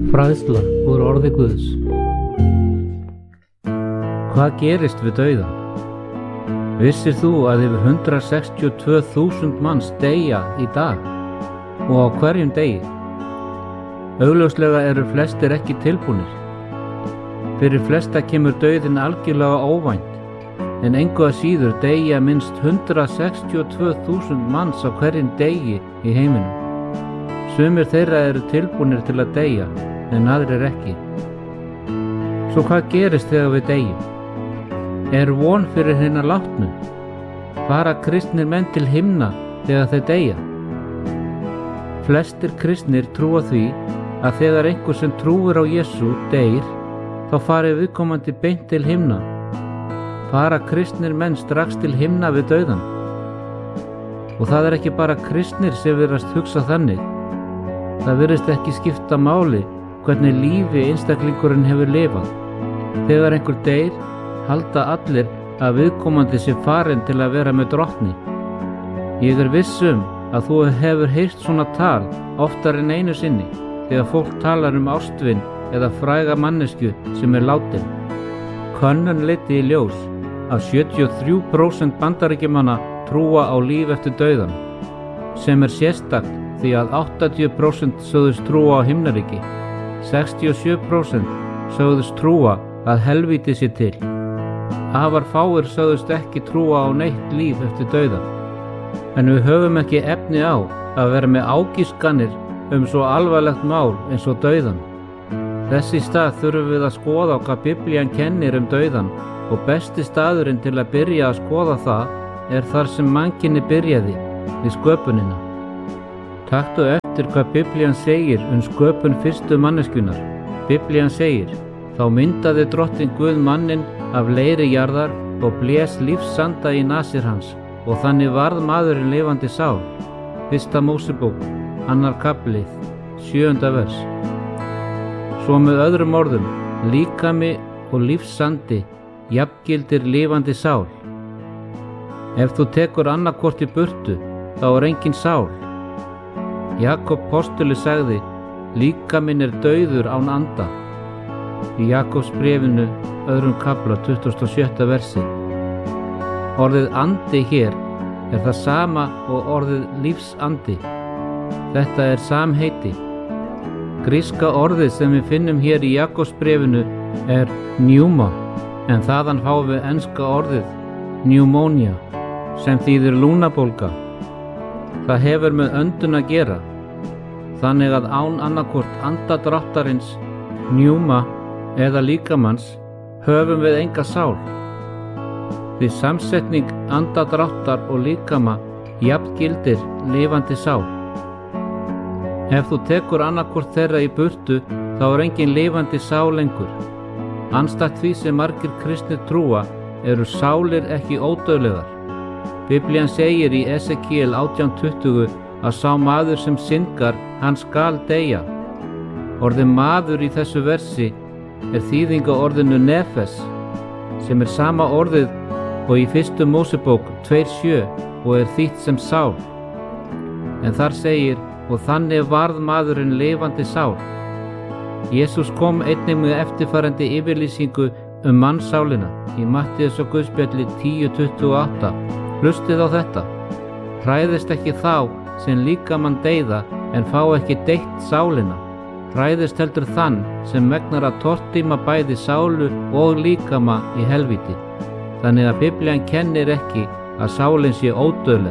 Fræðsla úr orði Guðs. Hvað gerist við dauðann? Vissir þú að yfir 162.000 manns deyja í dag og á hverjum degi? Augljóslega eru flestir ekki tilbúnir. Fyrir flesta kemur dauðinn algjörlega óvænt, en engu að síður deyja minnst 162.000 manns á hverjum degi í heiminum. Sumir þeirra eru tilbúnir til að deyja, en aðrir ekki. Svo hvað gerist þegar við deyjum? Er von fyrir hina látnu? Fara kristnir menn til himna þegar þeir deyja? Flestir kristnir trúa því að þegar einhver sem trúir á Jesú deyr, þá fari viðkomandi beint til himna. Fara kristnir menn strax til himna við dauðann? Og það er ekki bara kristnir sem virðast hugsa þannig. Það virðist ekki skipta máli hvernig lífi einstaklingurinn hefur lifað. Þegar einhver deyr, halda allir að viðkomandi sé farinn til að vera með drottni. Ég er viss að þú hefur heyrt svona tal oftar en einu sinni þegar fólk talar ástvin eða fræga mannesku sem er látin. Könnun leiddi í ljós að 73% Bandaríkjamanna trúa á líf eftir dauðann, sem er sérstakt því að 80% sögðust trúa á himnaríki, 67% sögðust trúa að helvíti sé til. Afar fáir sögðust ekki trúa á neitt líf eftir dauðann. En við höfum ekki efni á að vera með ágiskanir svo alvarlegt mál eins og dauðann. Þess í stað þurfum við að skoða hvað Biblían kennir dauðann, og besti staðurinn til að byrja að skoða það er þar sem mannkynið byrjaði, við sköpunina. Taktu eftir hvað Biblían segir sköpun fyrstu manneskjunnar. Biblían segir: þá myndaði drottinn Guð manninn af leiri jarðar og blés lífsanda í nasir hans, og þannig varð maðurinn lifandi sál. 1. Mósebók, 2. kafli, 7. vers. Svo með öðrum orðum, líkami og lífsandi jafngildir lifandi sál. Ef þú tekur annarkvort í burtu, þá er engin sál. Jakob postuli sagði: líkaminn er dauður án anda. Í Jakobs bréfinu, 2. kafla, 27. versi. Orðið andi hér er það sama og orðið lífsandi. Þetta er samheiti. Gríska orðið sem við finnum hér í Jakobs bréfinu er pneuma, en þaðan fáum við enska orðið pneumonia, sem þýðir lungnabólga. Það hefur með öndun að gera, þannig að án annarkvort andadráttarins, pneuma eða líkamanns höfum við enga sál. Því samsetning andadráttar og líkama jafngildir lifandi sál. Ef þú tekur annarkvort þeirra í burtu, þá er engin lifandi sál lengur. Andstætt því sem margir kristnir trúa eru sálir ekki ódauðlegar. Biblían segir í Esekiel 18:20 að sá maður sem syndgar, hann skal deyja. Orðið maður í þessu versi er þýðing á orðinu nefes, sem er sama orðið og í 1. Mósebók 2:7 og er þýtt sem sál. En þar segir: og þannig varð maðurinn lifandi sál. Jesús kom einnig með eftirfarandi yfirlýsingu mannsálina í Matthías og Guðspjalli 10:28. Hlustið á þetta: hræðist ekki þá sem líkamann deyða, en fá ekki deytt sálina. Hræðist heldur þann sem megnar að tortíma bæði sálu og líkama í helvíti. Þannig að Biblían kennir ekki að sálin sé ódauðleg.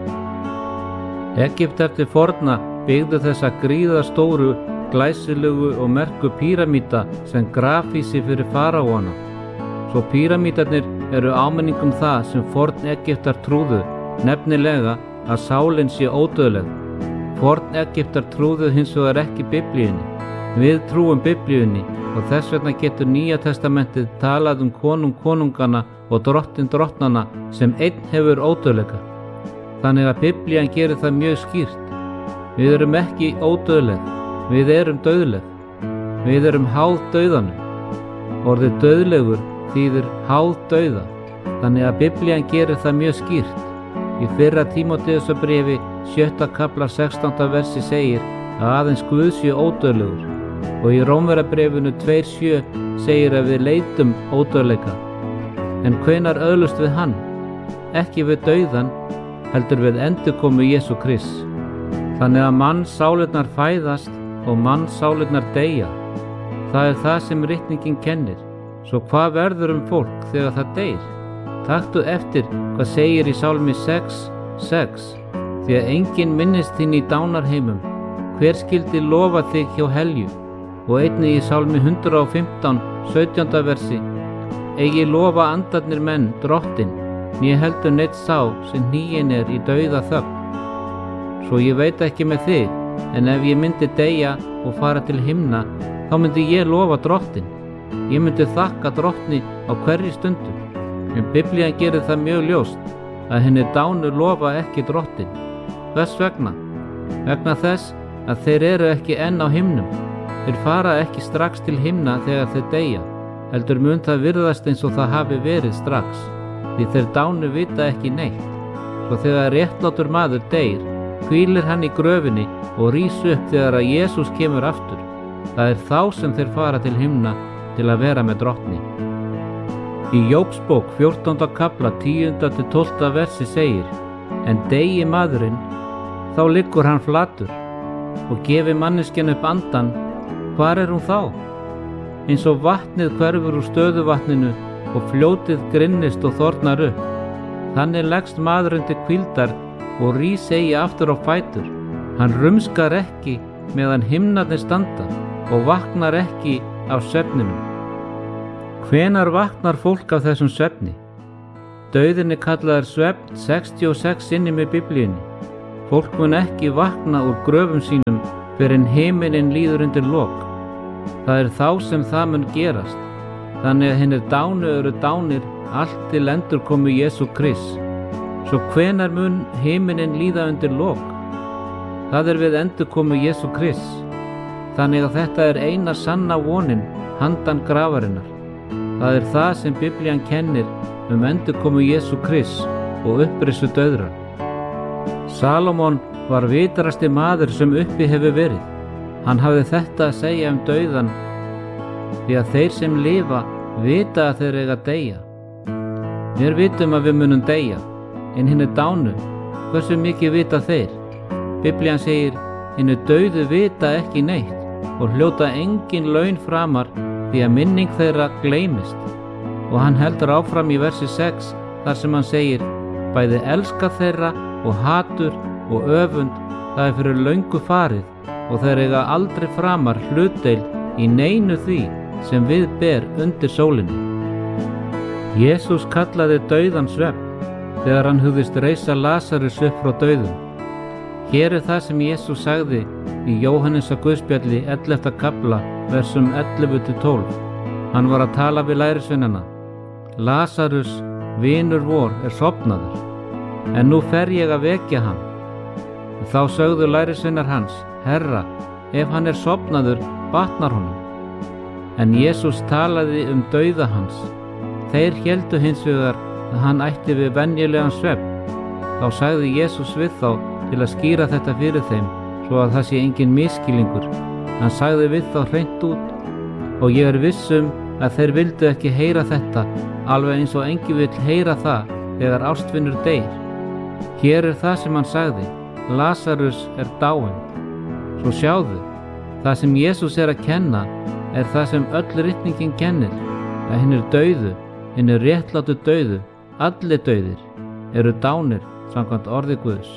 Egyptar til forna byggðu þessa gríðarstóru, glæsilegu og merku píramíta sem grafísi fyrir faraóana. Svo píramítarnir eru áminning það sem forn Egyptar trúðu, nefnilega að sálin sé ódauðleg. Forn Egyptar trúðu hins vegar ekki Biblíunni. Við trúum Biblíunni, og þess vegna getur Nýja testamentið talað konung konungana og drottin drottnanna sem einn hefur ódauðleika. Þannig að Biblían gerir það mjög skýrt. Við erum ekki ódauðleg, við erum dauðleg. Við erum háð dauðanum. Orðið dauðlegur þýðir háð dauða. Þannig að Biblían gerir það mjög skýrt. Í 1. Tímóteusarbréfi 7. kafla 16. versi segir að aðeins Guð sé ódauðlegur. Og í Rómverjabréfinu 2:7 segir að við leitum ódauðleika. En hvenær öðlust við hann? Ekki við dauðan, heldur við endurkomu Jesú Krists. Þannig að mannssálirnar fæðast og mannssálirnar deyja. Það er það sem ritningin kennir. Svo hvað verður fólk þegar það deyr? Taktu eftir hvað segir í Sálmi 6:6. Því að enginn minnist þín í dánarheimum, hver skyldi lofa þig hjá helju? Og einnig í Sálmi 115:17 versi. Eigi lofa andarnir menn drottinn, né heldur neinn sá sem hniginn í dauða þögn. Svo ég veit ekki með þig, en ef ég myndi deyja og fara til himna, þá myndi ég lofa drottinn. Ég myndi þakka drottni á hverri stundu. En Biblían gerir það mjög ljóst að henni dánu lofa ekki drottinn. Hvers vegna? Vegna þess að þeir eru ekki enn á himnum. Þeir fara ekki strax til himna þegar þeir deyja, heldur mun það virðast eins og það hafi verið strax, því þeir dánu vita ekki neitt. Svo þegar réttlátur maður deyr, hvílir hann í gröfinni og rís upp þegar að Jesús kemur aftur. Það er þá sem þeir fara til himna til að vera með drottni. Í Jóbsbók 14. kafla 10-12 versi segir: En deyi maðurinn, þá liggur hann flatur, og gefi manneskjan upp andan, hvar er hún þá? Eins og vatnið hverfur úr stöðuvatninu og fljótið grinnist og þornar upp, þannig leggst maðurinn til hvíldar og rís eigi aftur á fætur. Hann rumskar ekki meðan himnarnir standa og vaknar ekki af svefninum. Hvenær vaknar fólk af þessum svefni? Dauðinn kallaður svefn 66 sinnum í Biblíunni. Fólk mun ekki vakna úr gröfum sínum fyrr en himinin líður undir lok. Það er þá sem það mun gerast. Þannig að hinir dánu eru dánir allt til endurkomu Jesú Krists. Svo hvenær mun himinin líða undir lok? Það er við endurkomu Jesú Krists. Þannig að þetta er eina sanna vonin handan grafarinnar. Það er það sem Biblían kennir endurkomu Jesú Krists og upprissu dauðra. Salómon var vitrasti maður sem uppi hefur verið. Hann hafði þetta að segja dauðan, því að þeir sem lifa vita að þeir eiga að deyja. Við vitum að við munum deyja, en hinir dánu, hversu mikið vita þeir? Biblían segir: hinir dauðu vita ekki neitt og hljóta engin laun framar, því að minning þeirra gleymist. Og hann heldur áfram í versi 6 þar sem hann segir: bæði elska þeirra og hatur og öfund, það er fyrir löngu farið, og þeir eiga aldrei framar hlutdeild í neinu því sem við ber undir sólinni. Jesús kallaði dauðan svefn þegar hann hugðist reisa Lasarus upp frá dauðum. Hér er það sem Jesús sagði í Jóhannesar Guðspjalli 11. kafla versum 11-12. Hann var að tala við lærisveinana: Lasarus, vinur vor, er sofnaður, en nú fer ég að vekja hann. Þá sögðu lærisveinar hans: Herra, ef hann er sofnaður, batnar honum. En Jesús talaði dauða hans. Þeir héldu hins vegar að hann ætti við venjulegan svefn. Þá sagði Jesús við þá til að skýra þetta fyrir þeim, svo að það sé engin misskilningur. Hann sagði við þá hreint út: og ég er viss að þeir vildu ekki heyra þetta, alveg eins og enginn vill heyra það þegar ástvinur deyr. Hér er það sem hann sagði: Lasarus er dáinn. Svo sjáðu, það sem Jesús er að kenna er það sem öll ritningin kennir, að hinir dauðu, hinir réttlátu dauðu, allir dauðir, eru dánir samkvæmt orði Guðs.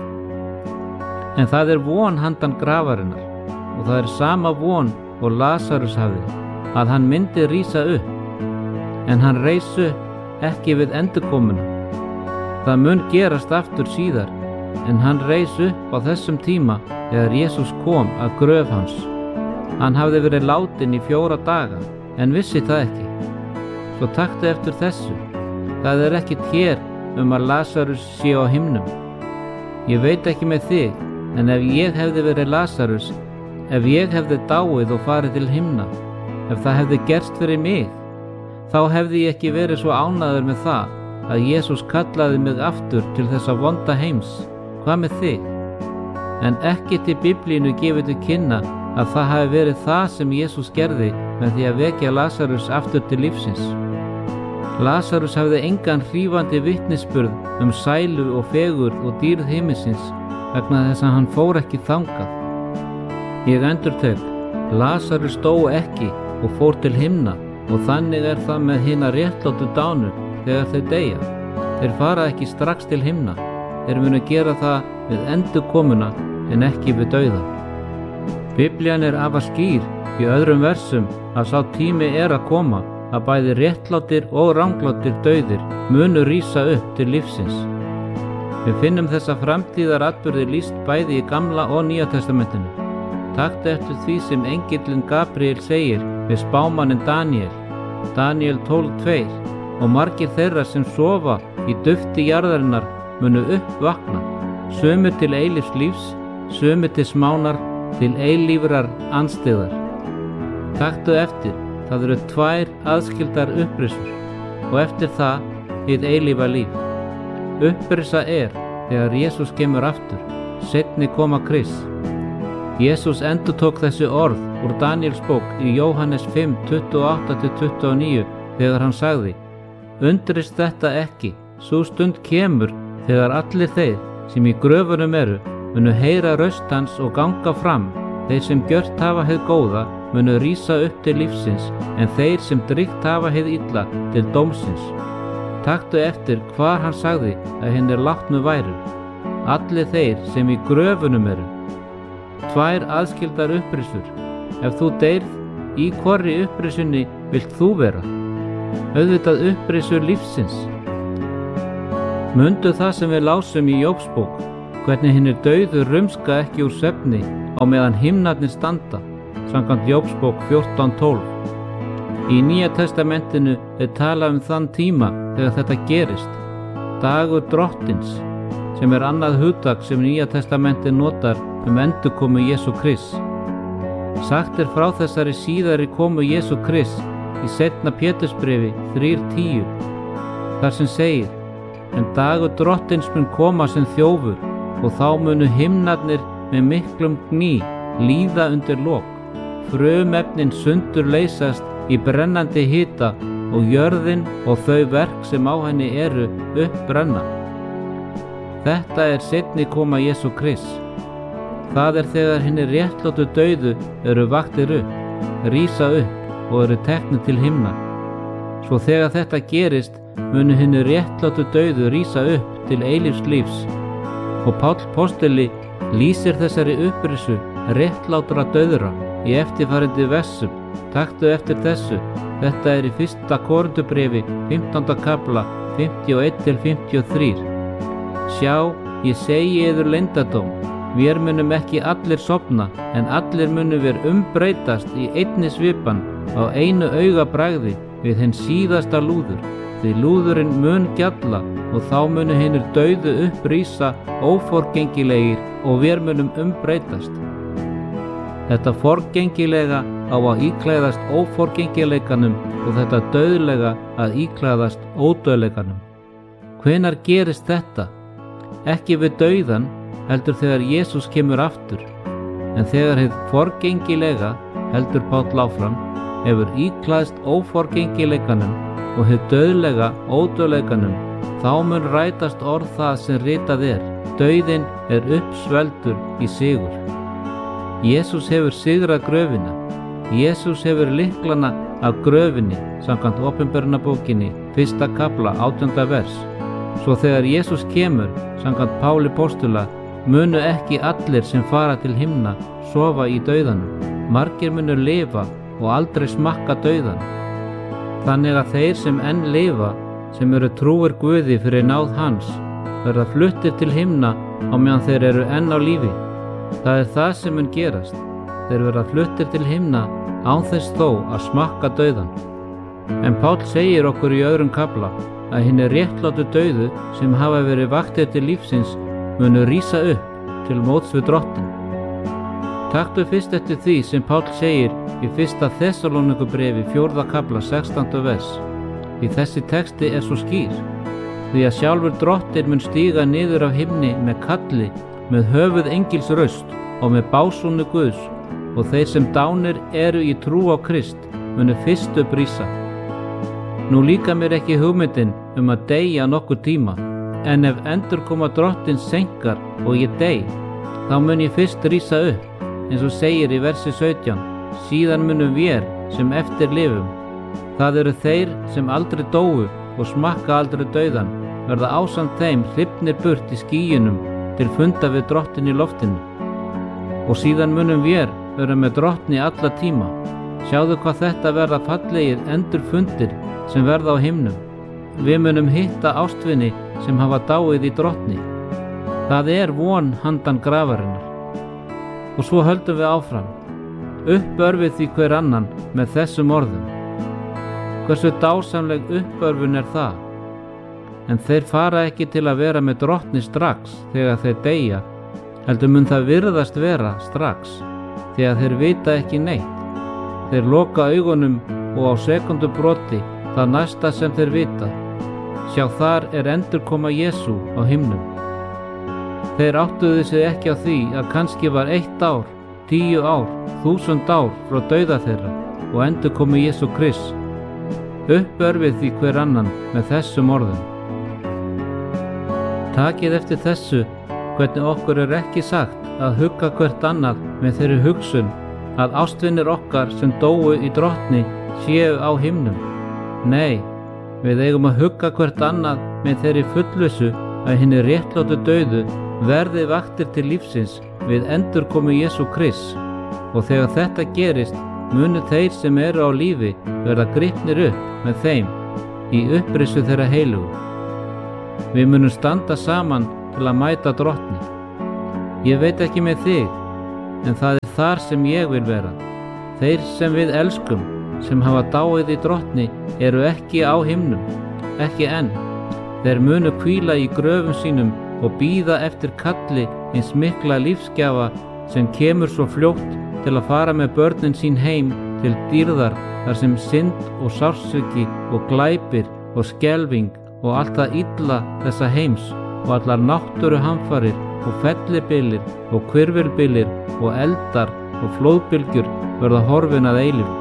En það er von handan grafarinnar, og það er sama von og Lasarus hafði, að hann myndi rísa upp. En hann reis upp ekki við endurkomuna. Það mun gerast aftur síðar, en hann reis upp á þessum tíma þegar Jesús kom að gröf hans. Hann hafði verið látinn í 4 daga, en vissi það ekki. Svo taktu eftir þessu. Það er ekkert hér að Lasarus sé á himnum. Ég veit ekki með þig, en ef ég hefði verið Lasarus, ef ég hefði dáið og farið til himna, ef það hefði gerst fyrir mig, þá hefði ég ekki verið svo ánægður með það að Jesús kallaði mig aftur til þessa vonda heims. Hvað með þig? En ekkert í Biblínu gefur til kynna að það hafi verið það sem Jesús gerði með því að vekja Lasarus aftur til lífsins. Lasarus hafði engan hrífandi vitnisburð sælu og fegurð og dýrð himinsins vegna þess að hann fór ekki þangað. Ég endurtek, Lasarus dó ekki og fór til himna, og þannig það með hina réttlátu dánu þegar þeir deyja. Þeir fara ekki strax til himna, þeir munu gera það við endurkomuna en ekki við dauða. Biblían afar skýr í öðrum versum að sá tími að koma að bæði réttlátir og ranglátir dauðir munu rísa upp til lífsins. Við finnum þessa framtíðaratburði lýst bæði í Gamla og Nýja testamentinu. Taktu eftir því sem engillinn Gabriel segir við spámanninn Daniel, Daniel 12:2, og margir þeirra sem sofa í dufti jarðarinnar munu uppvakna, sumir til eilífs lífs, sumir til smánar, til eilífrar andstyggðar. Taktu eftir, það eru 2 aðskildar upprisur, og eftir það hið eilífa líf. Upprisa þegar Jesús kemur aftur, seinni koma Krists. Jesús endurtók þessi orð úr Daniels bók í Jóhannes 5:28-29 þegar hann sagði: Undrist þetta ekki, sú stund kemur þegar allir þeir sem í gröfunum munu heyra raust hans og ganga fram. Þeir sem gjört hafa hið góða munu rísa upp til lífsins, en þeir sem drykkt hafa hið illa til dómsins. Taktu eftir hvar hann sagði að hinir látnu væru. Allir þeir sem í gröfunum 2 aðskildar upprisur. Ef þú deyrð, í hvorri upprisunni vilt þú vera? Auðvitað upprisur lífsins. Mundu það sem við lásum í Jóbs bók, hvernig hinir dauðu rumska ekki úr svefni á meðan himnarnir standa, samkvæmt Jóbs bók 14:12. Í Nýja testamentinu talað þann tíma þegar þetta gerist, dagur drottins, sem annað hugtak sem Nýja testamentið notar endurkomu Jesú Krists. Sagt frá þessari síðari komu Jesú Krists í seinna Pétursbréfi 3:10, þar sem segir: En dagur drottins mun koma sem þjófur, og þá munu himnarnir með miklum gný líða undir lok. Frumefnin sundur leysast í brennandi hita, og jörðin og þau verk sem á henni uppbrenna. Þetta seinni koma Jesú Krists. Það þegar hinir réttlátu dauðu vaktir upp, rísa upp og teknir til himna. Svo þegar þetta gerist munu hinir réttlátu dauðu rísa upp til eilífs lífs. Og Páll postuli lýsir þessari upprisu réttlátra dauðra í eftirfarandi versum. Taktu eftir þessu, þetta í 1. Korinthubréfi 15. kafla 51-53. Sjá, ég segi yður leyndardóm, vér munum ekki allir sofna, en allir munum við umbreytast í einni svipan á einu augabragði við hinn síðasta lúður, því lúðurinn mun gjalla, og þá munu hinir dauðu upprísa óforgengilegir, og vér munum umbreytast. Þetta forgengilega á að íklæðast óforgengileikanum, og þetta dauðlega að íklæðast ódauðleikanum. Hvenær gerist þetta? Ekki við dauðan, heldur þegar Jesús kemur aftur. En þegar hið forgengilega, heldur Páll áfram, hefur íklæðst óforgengileikanum og hið dauðlega ódauðleikanum, þá mun rætast orð það sem ritað dauðinn uppsvelgdur í sigur. Jesús hefur sigrað gröfina. Jesús hefur lyklana af gröfinni, samkvæmt Opinberunarbókinni 1. kafla 18. vers. Svo þegar Jesús kemur, samkvæmt Páli postula, munu ekki allir sem fara til himna sofa í dauðanum. Margir munu lifa og aldrei smakka dauðan. Þannig að þeir sem enn lifa, sem trúir Guði fyrir náð hans, verða fluttir til himna á meðan þeir enn á lífi. Það það sem mun gerast. Þeir verða fluttir til himna án þess þó að smakka dauðan. En Páll segir okkur í öðrum kafla að hinir réttlátu dauðu sem hafa verið vaktir til lífsins munu rísa upp til móts við drottin. Taktu fyrst eftir því sem Páll segir í 1. Þessalónikubréfi 4. kafla 16. vers. Í þessi texti svo skýr: Því að sjálfur drottin mun stíga niður af himni með kalli, með höfuð engils raust og með básúni Guðs, og þeir sem dánir eru í trú á Krist munu fyrst upp rísa. Nú líka mér ekki hugmyndin að deyja nokkur tíma, en ef endurkoma Drottins seinkar og ég dey, þá mun ég fyrst rísa upp, eins og segir í versi 17, síðan munum vér sem eftir lifum. Það eru þeir sem aldrei dóu og smakka aldrei dauðan, verða ásamt þeim hrifnir burt í skýjunum til funda við Drottin í loftinu. Og síðan munum vér vera með Drottni alla tíma. Sjáðu hvað þetta verða fallegir endurfundir sem verða á himnum. Við munum hitta ástvini sem hafa dáið í Drottni. Það er von handan grafarinnar. Og svo höldum við áfram. Uppörfið því hver annan með þessum orðum. Hversu dásamleg uppörfun er það? En þeir fara ekki til að vera með Drottni strax þegar þeir deyja, heldur mun það virðast vera strax, því að þeir vita ekki neitt. Þeir loka augunum og á sekundubroti það næsta sem þeir vita. Sjá, þar er endurkoma Jesú á himnum. Þeir áttuðu sig ekki á því að kannski var 1 ár, 10 ár, 1000 ár frá dauða þeirra og endurkomu Jesú Krist. Uppörfið því hver annan með þessum orðum. Takið eftir þessu hvernig okkur er ekki sagt að hugga hvert annað með þeirri hugsun að ástvinir okkar sem dóu í Drottni séu á himnum. Nei, við eigum að hugga hvert annað með þeirri fullvissu að hinni réttlátu dauðu verði vaktir til lífsins við endurkomu Jesú Krist, og þegar þetta gerist munu þeir sem eru á lífi verða gripnir upp með þeim í upprisu þeirra heilugu. Við munum standa saman til að mæta Drottni. Ég veit ekki með þig, en það er þar sem ég vil vera. Þeir sem við elskum, sem hafa dáið í Drottni, eru ekki á himnum, ekki enn. Þeir munu hvíla í gröfum sínum og bíða eftir kalli eins mikla lífsgjafa sem kemur svo fljótt til að fara með börnin sín heim til dýrðar þar sem synd og sársauki og glæpir og skelfing og allt það illa þessa heims og allar náttúruhamfarir og fellibylir og hvirfilbylir og eldar og flóðbylgjur verða horfin að eilífu.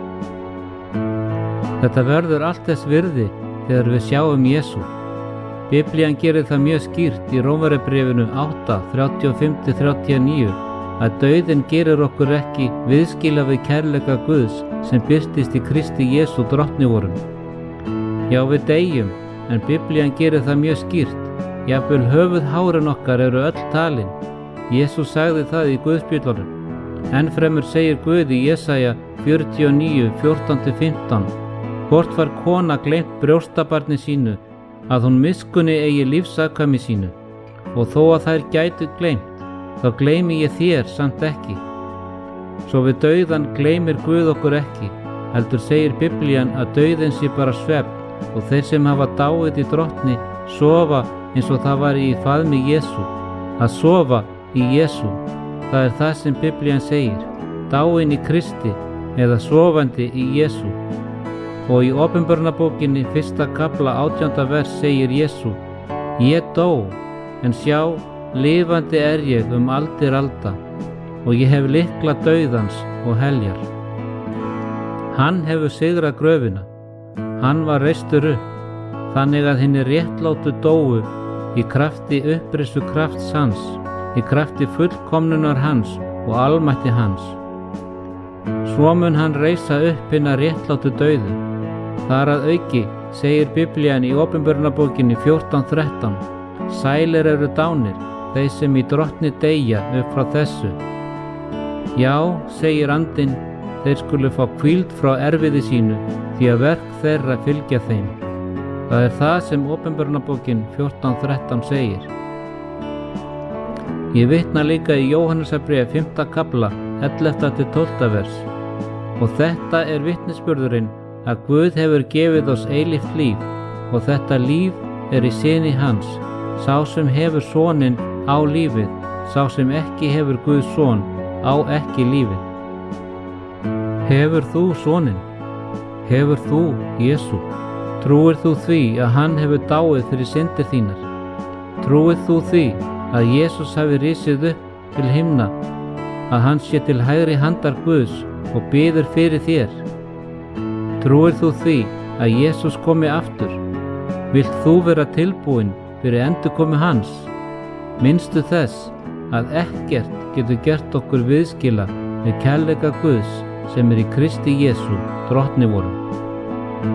Þetta verður allt þess virði þegar við sjáum Jesú. Biblían gerir það mjög skýrt í Rómverjabréfinu 8, 35-39 að dauðinn gerir okkur ekki viðskila við kærleika Guðs sem birtist í Kristi Jesú Drottni vorum. Já, við deyjum, en Biblían gerir það mjög skýrt. Jafnvel höfuðhárin okkar eru öll talin. Jesús sagði það í Guðspjöllunum. Ennfremur segir Guð í Jesaja 49, 14-15: Hvort var kona gleymt brjóstabarni sínu, að hún miskunni eigi lífsafkvæmi sínu, og þó að þær gætu gleymt, þá gleymi ég þér samt ekki. Svo við dauðan gleymir Guð okkur ekki, heldur segir Biblían að dauðinn sé bara svefn, og þeir sem hafa dáið í Drottni sofa eins og það var í faðmi Jesú. Að sofa í Jesú, það er það sem Biblían segir, dáin í Kristi eða sofandi í Jesú. Og í Opinberunarbókinni 1. kafla 18. vers segir Jesú: Ég dó, en sjá, lifandi er ég aldir alda, og ég hef lykla dauðans og heljar. Hann hefur sigrað gröfina, hann var reistur upp, þannig að hinni réttlátu dóu í krafti upprisu krafts hans, í krafti fullkomnunar hans og almætti hans. Svo mun hann reisa upp hinna réttlátu dauðu. Þar að auki segir Biblían í Opinberunarbókinni 14:13: Sælir eru dánir, þeir sem í Drottni deyja upp frá þessu. Já, segir Andinn, þeir skulu fá hvíld frá erfiði sínu, því að verk þeirra fylgja þeim. Það er það sem Opinberunarbókin 14:13 segir. Ég vitna líka í Jóhannesarbréf 5. kafla 11-12 vers. Og þetta er vitnisburðurinn að Guð hefur gefið oss eilíft líf, og þetta líf er í syni hans. Sá sem hefur soninn á lífið, sá sem ekki hefur Guðs son á ekki lífið. Hefur þú soninn? Hefur þú Jesú? Trúir þú því að hann hefur dáið fyrir syndir þínar? Trúir þú því að Jesús hafi risið upp til himna að hann sé til hægri handar Guðs og biður fyrir þér? Trúir þú því að Jesús komi aftur? Vilt þú vera tilbúin fyrir endurkomu hans? Minnstu þess að ekkert getur gert okkur viðskila með kærleika Guðs sem í Kristi Jesú, drottni vorum.